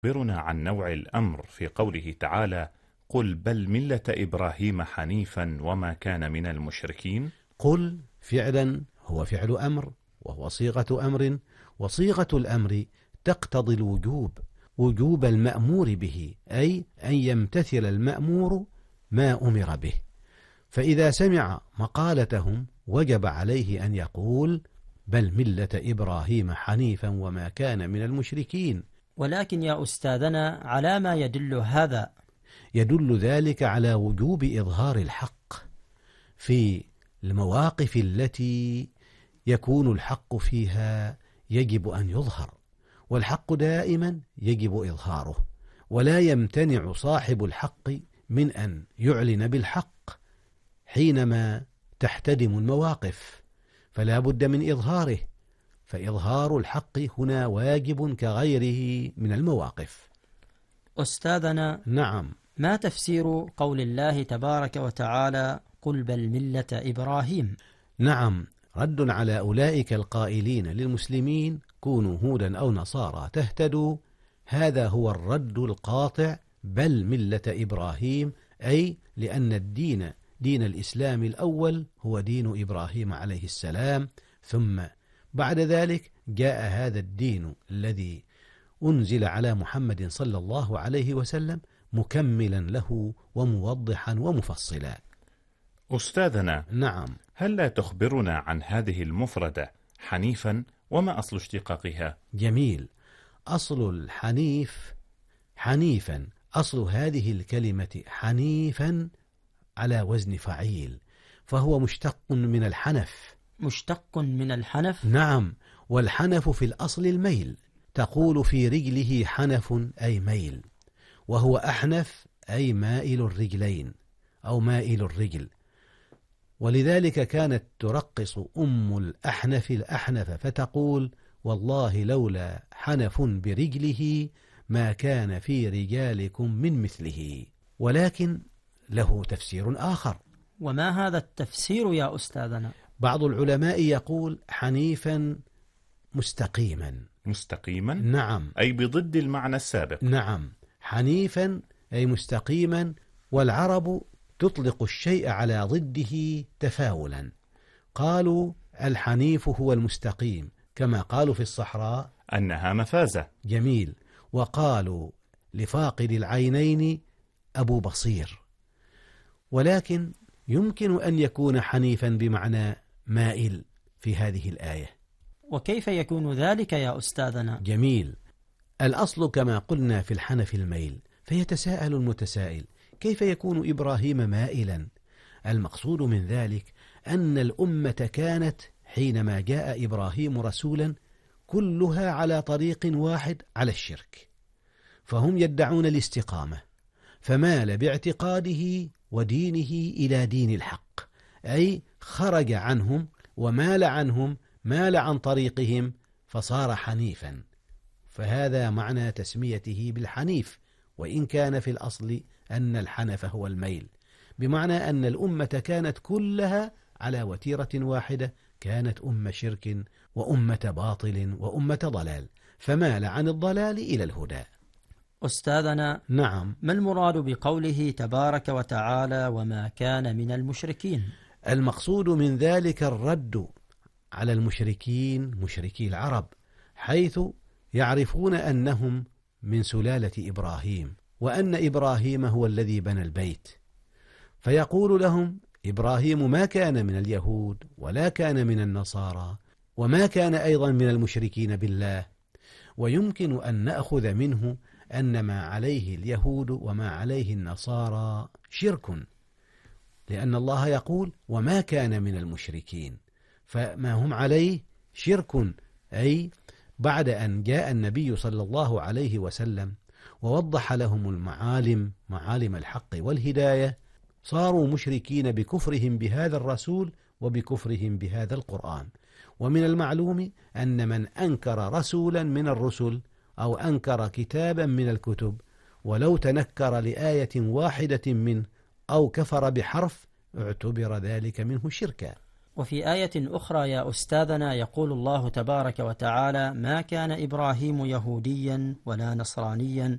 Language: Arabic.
أخبرنا عن نوع الأمر في قوله تعالى: قل بل ملة إبراهيم حنيفا وما كان من المشركين؟ قل فعلا هو فعل أمر، وهو صيغة أمر، وصيغة الأمر تقتضي الوجوب، وجوب المأمور به، أي أن يمتثل المأمور ما أمر به. فإذا سمع مقالتهم وجب عليه أن يقول: بل ملة إبراهيم حنيفا وما كان من المشركين. ولكن يا أستاذنا، على ما يدل هذا؟ يدل ذلك على وجوب إظهار الحق في المواقف التي يكون الحق فيها يجب أن يظهر، والحق دائما يجب إظهاره، ولا يمتنع صاحب الحق من أن يعلن بالحق حينما تحتدم المواقف، فلا بد من إظهاره، فإظهار الحق هنا واجب كغيره من المواقف. أستاذنا، نعم. ما تفسير قول الله تبارك وتعالى: قل بل ملة إبراهيم؟ نعم، رد على أولئك القائلين للمسلمين: كونوا هودا أو نصارى تهتدوا. هذا هو الرد القاطع: بل ملة إبراهيم، أي لأن الدين، دين الإسلام الأول، هو دين إبراهيم عليه السلام، ثم بعد ذلك جاء هذا الدين الذي أنزل على محمد صلى الله عليه وسلم مكملا له وموضحا ومفصلا. أستاذنا، نعم. هل لا تخبرنا عن هذه المفردة حنيفا، وما أصل اشتقاقها؟ جميل. أصل الحنيف حنيفا، أصل هذه الكلمة حنيفا على وزن فعيل، فهو مشتق من الحنف. مشتق من الحنف؟ نعم، والحنف في الأصل الميل، تقول في رجله حنف أي ميل، وهو أحنف أي مائل الرجلين أو مائل الرجل، ولذلك كانت ترقص أم الأحنف الأحنف فتقول: والله لولا حنف برجله ما كان في رجالكم من مثله. ولكن له تفسير آخر. وما هذا التفسير يا أستاذنا؟ بعض العلماء يقول: حنيفا مستقيما. مستقيما؟ نعم. أي بضد المعنى السابق. نعم، حنيفا أي مستقيما، والعرب تطلق الشيء على ضده تفاولا، قالوا الحنيف هو المستقيم، كما قالوا في الصحراء أنها مفازة. جميل. وقالوا لفاقد العينين أبو بصير. ولكن يمكن أن يكون حنيفا بمعنى مائل في هذه الآية. وكيف يكون ذلك يا أستاذنا؟ جميل. الأصل كما قلنا في الحنف الميل، فيتساءل المتسائل: كيف يكون إبراهيم مائلا؟ المقصود من ذلك أن الأمة كانت حينما جاء إبراهيم رسولا كلها على طريق واحد، على الشرك، فهم يدعون الاستقامة، فمال باعتقاده ودينه إلى دين الحق، أي خرج عنهم ومال عنهم، مال عن طريقهم فصار حنيفا. فهذا معنى تسميته بالحنيف، وإن كان في الأصل أن الحنف هو الميل، بمعنى أن الأمة كانت كلها على وتيرة واحدة، كانت أمة شرك وأمة باطل وأمة ضلال، فمال عن الضلال إلى الهدى. أستاذنا، نعم. ما المراد بقوله تبارك وتعالى: وما كان من المشركين؟ المقصود من ذلك الرد على المشركين، مشركي العرب، حيث يعرفون أنهم من سلالة إبراهيم، وأن إبراهيم هو الذي بنى البيت، فيقول لهم: إبراهيم ما كان من اليهود ولا كان من النصارى، وما كان أيضا من المشركين بالله. ويمكن أن نأخذ منه أن ما عليه اليهود وما عليه النصارى شرك، لأن الله يقول: وما كان من المشركين، فما هم عليه شرك، أي بعد أن جاء النبي صلى الله عليه وسلم ووضح لهم المعالم، معالم الحق والهداية، صاروا مشركين بكفرهم بهذا الرسول وبكفرهم بهذا القرآن. ومن المعلوم أن من أنكر رسولا من الرسل أو أنكر كتابا من الكتب ولو تنكر لآية واحدة منه أو كفر بحرف، اعتبر ذلك منه شركا. وفي آية أخرى يا أستاذنا يقول الله تبارك وتعالى: ما كان إبراهيم يهوديا ولا نصرانيا